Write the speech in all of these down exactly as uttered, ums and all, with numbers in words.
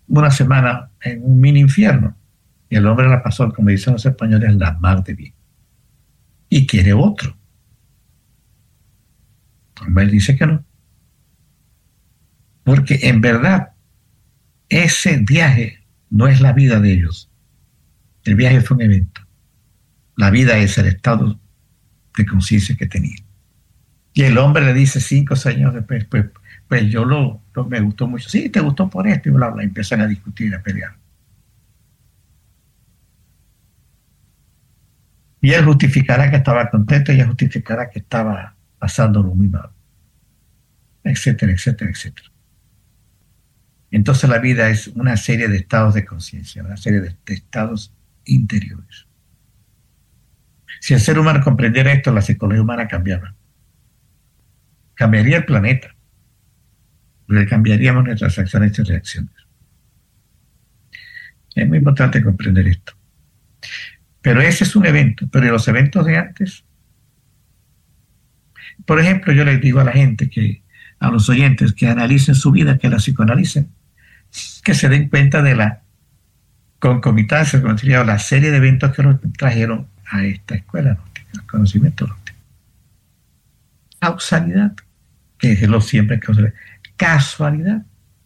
una semana en un mini infierno. Y el hombre la pasó, como dicen los españoles, la mar de bien. Y quiere otro. Como él dice que no. Porque en verdad, ese viaje no es la vida de ellos. El viaje fue un evento. La vida es el estado de conciencia que tenía. Y el hombre le dice cinco años después, pues, pues yo lo, lo, me gustó mucho. Sí, te gustó por esto y bla, bla. Empiezan a discutir, a pelear. Y él justificará que estaba contento, y ella justificará que estaba pasándolo muy mal. Etcétera, etcétera, etcétera. Entonces la vida es una serie de estados de conciencia, una serie de, de estados interiores. Si el ser humano comprendiera esto, la psicología humana cambiaba. Cambiaría el planeta. Le cambiaríamos nuestras acciones y reacciones. Es muy importante comprender esto. Pero ese es un evento. Pero los eventos de antes, por ejemplo, yo les digo a la gente, que a los oyentes, que analicen su vida, que la psicoanalicen, que se den cuenta de la concomitancia, la serie de eventos que nos trajeron a esta escuela gnóstica, al conocimiento gnóstico. Causalidad, que es lo siempre causalidad. Casualidad.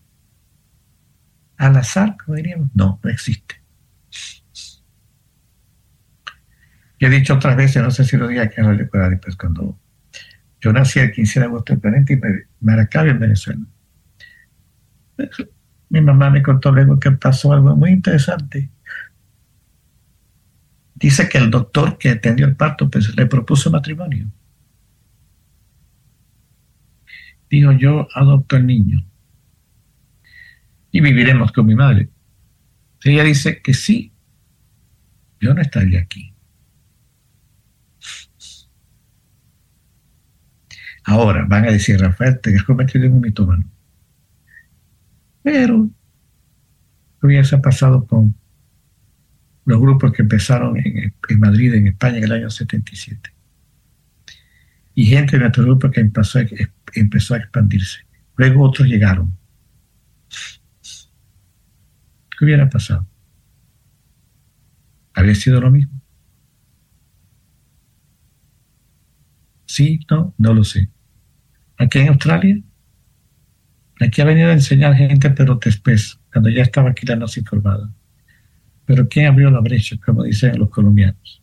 Al azar, como diríamos, no, no existe. Yo he dicho otras veces, no sé si lo dije aquí en Radio Coral, pues cuando yo nací el quince de agosto en Planeta y Maracaibo, en Venezuela. Mi mamá me contó luego que pasó algo muy interesante. Dice que el doctor que atendió el parto, pues le propuso matrimonio. Dijo, yo adopto al niño y viviremos con mi madre. Ella dice que sí, yo no estaría aquí. Ahora van a decir, Rafael, te has convertido en un mitómano. Pero, ¿qué hubiese pasado con los grupos que empezaron en, en Madrid, en España, en el año setenta y siete? Y gente de nuestro grupo que empezó a, empezó a expandirse. Luego otros llegaron. ¿Qué hubiera pasado? ¿Habría sido lo mismo? Sí, no, no lo sé. Aquí en Australia, aquí ha venido a enseñar gente, pero después, cuando ya estaba aquí la no se informada. Pero ¿quién abrió la brecha, como dicen los colombianos?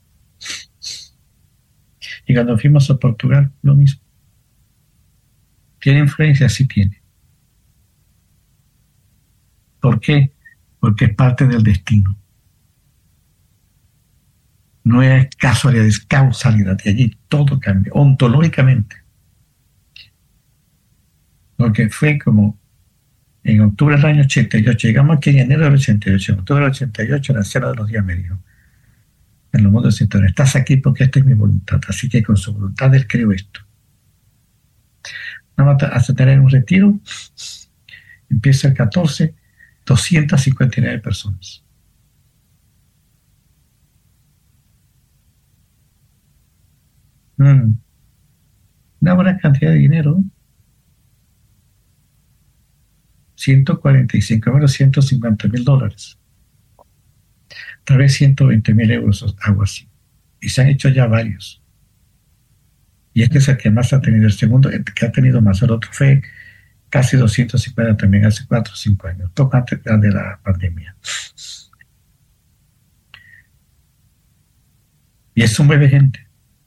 Y cuando fuimos a Portugal, lo mismo. ¿Tiene influencia? Sí tiene. ¿Por qué? Porque es parte del destino. No es casualidad, es causalidad. Y allí todo cambia, ontológicamente. Porque fue como en octubre del año ochenta y ocho, llegamos aquí en enero del ochenta y ocho, en octubre del ochenta y ocho, el anciano de los días me dijo, en los mundos sintones, estás aquí porque esta es mi voluntad, así que con su voluntad él creó esto. Vamos a tener un retiro, empieza el catorce, doscientas cincuenta y nueve personas. Mm. Una buena cantidad de dinero. ciento cuarenta y cinco mil, ciento cincuenta mil dólares. Tal vez ciento veinte mil euros, algo así. Y se han hecho ya varios. Y este es el que más ha tenido. El segundo, el que ha tenido más, el otro fue casi doscientos cincuenta también, hace cuatro o cinco años, poco antes de la pandemia. Y es un buen de gente.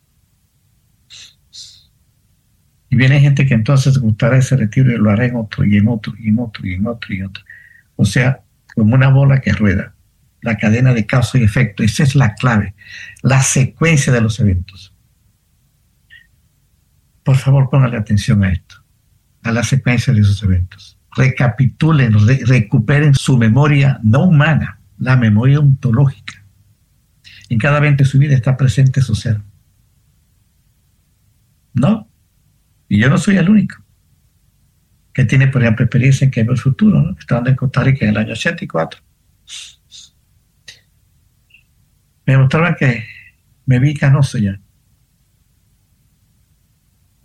Y viene gente que entonces gustará ese retiro y lo hará en otro, y en otro, y en otro, y en otro, y en otro. O sea, como una bola que rueda. La cadena de causa y efecto. Esa es la clave. La secuencia de los eventos. Por favor, póngale atención a esto. A la secuencia de esos eventos. Recapitulen, re recuperen su memoria no humana, la memoria ontológica. En cada evento de su vida está presente su ser. ¿No? Y yo no soy el único que tiene, por ejemplo, experiencia en que ve el futuro, ¿no? Estando en Costa Rica en el año ochenta y cuatro. Me mostraban que me vi canoso ya.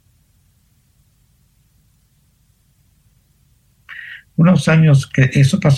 Unos años que eso pasó